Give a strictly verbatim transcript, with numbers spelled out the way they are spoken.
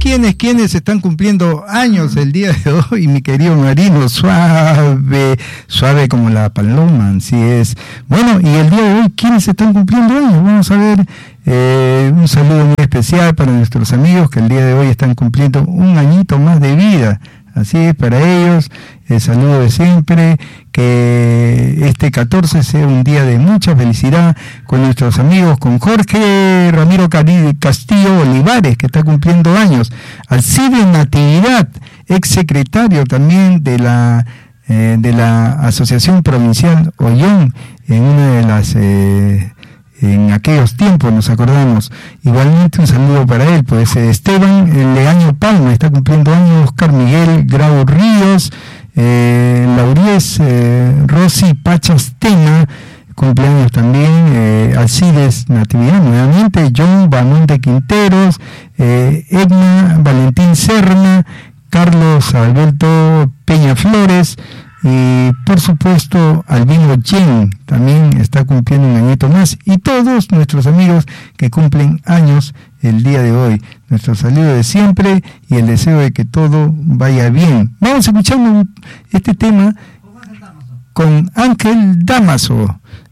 ¿Quiénes, quiénes están cumpliendo años el día de hoy, mi querido Marino? Suave, suave como la paloma, así es. Bueno, y el día de hoy, ¿quiénes están cumpliendo años? Vamos a ver, eh, un saludo muy especial para nuestros amigos que el día de hoy están cumpliendo un añito más de vida. Así es, para ellos, el saludo de siempre, que este catorce sea un día de mucha felicidad con nuestros amigos, con Jorge Ramiro Castillo Olivares, que está cumpliendo años, Alcides Natividad, ex secretario también de la, eh, de la Asociación Provincial Ollón, en una de las... Eh, en aquellos tiempos, nos acordamos. Igualmente un saludo para él, pues Esteban Leaño Palma está cumpliendo años, Oscar Miguel Grau Ríos, eh, Lauries eh, Rosy Pachastena, cumpleaños también, eh, Alcides Natividad nuevamente, John Bamonte Quinteros, eh, Edna Valentín Serna, Carlos Alberto Peña Flores, y por supuesto Albino Chen también está cumpliendo un añito más, y todos nuestros amigos que cumplen años el día de hoy. Nuestro saludo de siempre y el deseo de que todo vaya bien. Vamos escuchando este tema con Ángel Dámaso.